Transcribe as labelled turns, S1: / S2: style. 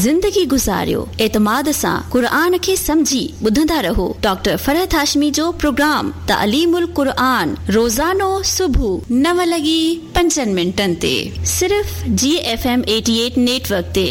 S1: ज़िंदगी गुज़ारियो एतमाद सां क़ुरान खे समझी ॿुधंदा रहो डॉक्टर फरहत हाशमी जो प्रोग्राम तालीमुल क़ुरान रोज़ानो सुबुह 9:05 ते सिर्फ़ GFM 88 नेटवर्क ते।